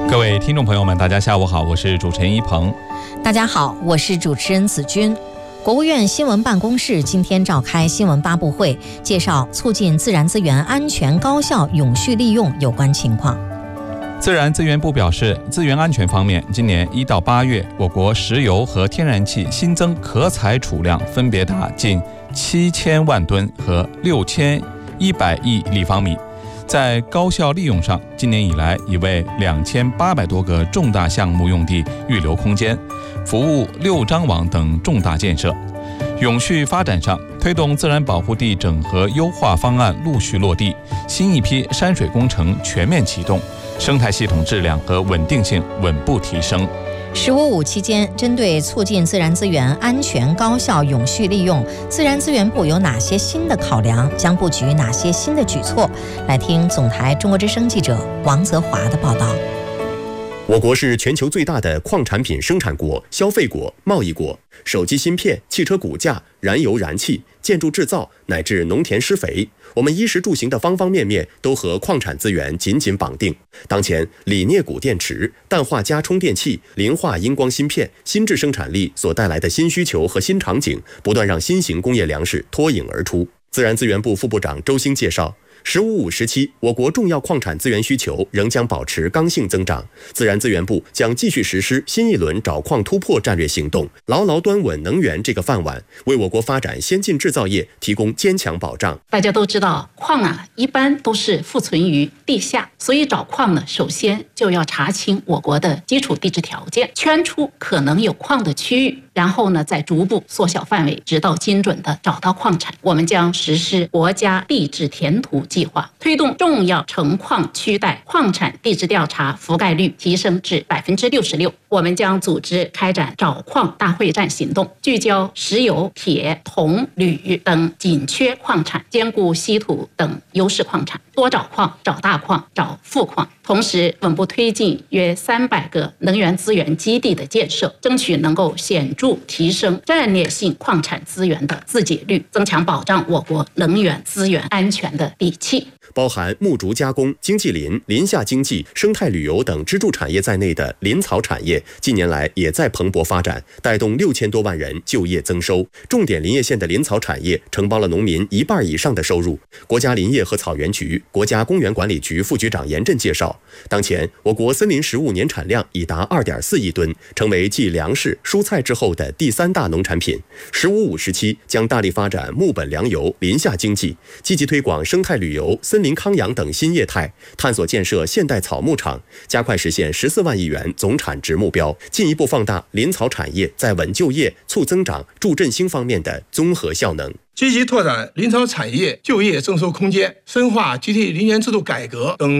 各位听众朋友们，大家下午好，我是主持人一鹏。 大家好，我是主持人子君。国务院新闻办公室今天召开新闻发布会，介绍促进自然资源安全、高效、永续利用有关情况。 自然资源部表示，资源安全方面，今年1到8月，我国石油和天然气新增可采储量分别达近7000万吨和6100亿立方米。在高效利用上，今年以来已为2800多个重大项目用地预留空间，服务6张网等重大建设。永续发展上，推动自然保护地整合优化方案陆续落地，新一批山水工程全面启动，生态系统质量和稳定性稳步提升。 15.5期间，针对促进自然资源安全、高效、永续利用，自然资源部有哪些新的考量，将布局哪些新的举措？来听总台中国之声记者王泽华的报道。 我国是全球最大的矿产品生产国、消费国、贸易国，手机芯片、汽车骨架、燃油燃气、建筑制造乃至农田施肥，我们衣食住行的方方面面都和矿产资源紧紧绑定。当前，锂镍钴电池、氮化镓充电器、磷化荧光芯片、新质生产力所带来的新需求和新场景，不断让新型工业粮食脱颖而出。自然资源部副部长周兴介绍，15.5时期，我国重要矿产资源需求仍将保持刚性增长，自然资源部将继续实施新一轮找矿突破战略行动，牢牢端稳能源这个饭碗，为我国发展先进制造业提供坚强保障。 大家都知道，矿一般都是富存于地下，所以找矿呢，首先就要查清我国的基础地质条件，圈出可能有矿的区域，然后呢，再逐步缩小范围，直到精准的找到矿产。我们将实施国家地质填图计划，推动重要成矿区带矿产地质调查覆盖率提升至66%。我们将组织开展找矿大会战行动，聚焦石油、铁、铜、铝等紧缺矿产，兼顾稀土等优势矿产，多找矿、找大矿、找富矿。同时，稳步推进约300个能源资源基地的建设，争取能够显著提升战略性矿产资源的自给率，增强保障我国能源资源安全的底气。 包含木竹加工、经济林、林下经济、生态旅游等支柱产业在内的林草产业，近年来也在蓬勃发展，带动6000多万人就业增收。重点林业县的林草产业承包了农民1半以上的收入。国家林业和草原局、国家公园管理局副局长严震介绍，当前我国森林食物年产量已达2.4亿吨，成为继粮食、蔬菜之后的第3大农产品。15.5时期将大力发展木本粮油、林下经济，积极推广生态旅游、森林康养等新业态，探索建设现代草牧场，加快实现14万亿元总产值目标，进一步放大林草产业在稳就业、促增长、助振兴方面的综合效能。 积极拓展林草产业就业增收空间，深化集体林园制度改革等